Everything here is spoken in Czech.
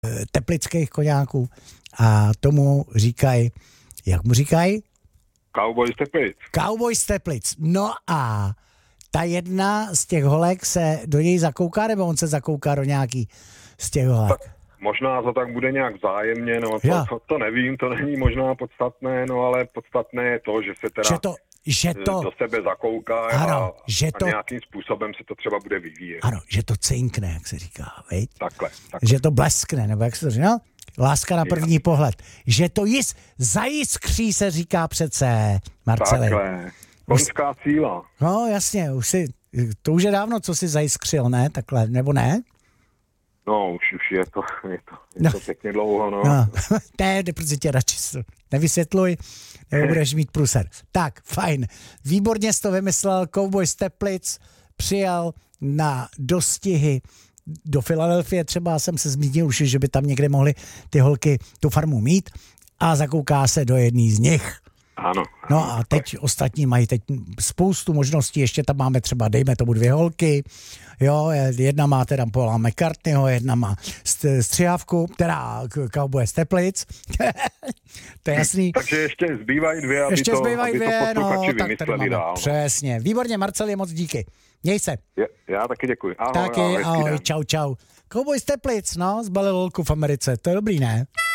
teplických koňáků a tomu říkají, jak mu říkají? Cowboy z Teplic. Cowboy z Teplic. No a ta jedna z těch holek se do něj zakouká, nebo on se zakouká do nějaký z těch holek? Možná to tak bude nějak vzájemně, no to nevím, to není možná podstatné, no ale podstatné je to, že se teda že to do sebe zakouká ano, a nějakým způsobem se to třeba bude vyvíjet. Ano, že to cinkne, jak se říká, viď? Takhle. Že to bleskne, nebo jak se to říká? Láska na první pohled. Že to zajiskří se říká přece, Marceli. Takhle. Koňská síla. No jasně, to už je dávno, co jsi zajiskřil, ne? Takhle, nebo ne? No, už je to pěkně dlouho, no. Ne, protože tě radši nevysvětluj, nebo budeš mít pruser. Tak, fajn. Výborně jsi to vymyslel, Cowboy z Teplic přijal na dostihy do Filadelfie, třeba jsem se zmínil už, že by tam někde mohly ty holky tu farmu mít a zakouká se do jedný z nich. Ano. No a teď ostatní mají teď spoustu možností, ještě tam máme třeba, dejme tomu 2 holky, jo, jedna má teda Paula McCartneyho, jedna má střihávku, teda Cowboy z Teplic, to je jasný. Takže ještě zbývají 2, aby to posluchači vymysleli dál. Přesně, výborně, Marceli, moc díky. Měj se. Já taky děkuji. Ahoj, čau. Cowboy z Teplic, zbalil holku v Americe, to je dobrý, ne?